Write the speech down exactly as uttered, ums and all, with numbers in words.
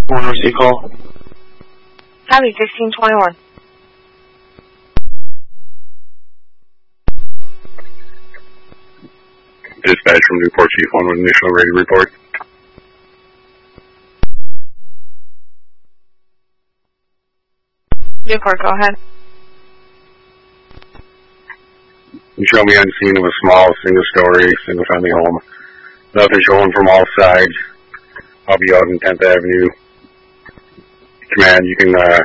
One receive call. Highway sixteen twenty-one. Dispatch from Newport Chief one with initial ready report. Newport, go ahead. You show me on scene of a small single-story, single-family home. Nothing showing from all sides. I'll be out in tenth Avenue. Command, you can uh,